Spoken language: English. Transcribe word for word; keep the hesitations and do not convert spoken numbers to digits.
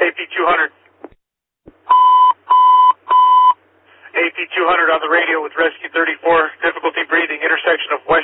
A P two hundred. A P two hundred on the radio with Rescue thirty-four, difficulty breathing, intersection of West